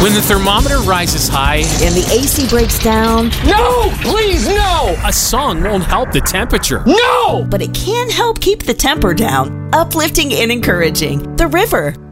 When the thermometer rises high and the AC breaks down. No! Please, no! A song won't help the temperature. No! But it can help keep the temper down. Uplifting and encouraging. The River.